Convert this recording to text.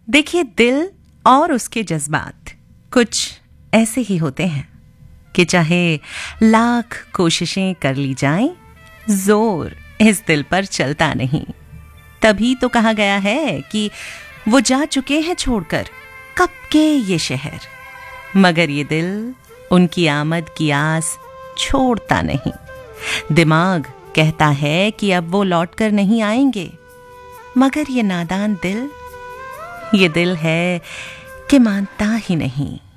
देखिए, दिल और उसके जज्बात कुछ ऐसे ही होते हैं कि चाहे लाख कोशिशें कर ली जाएं, जोर इस दिल पर चलता नहीं। तभी तो कहा गया है कि वो जा चुके हैं छोड़कर कब के ये शहर, मगर ये दिल उनकी आमद की आस छोड़ता नहीं। दिमाग कहता है कि अब वो लौट कर नहीं आएंगे, मगर ये नादान दिल, ये दिल है कि मानता ही नहीं।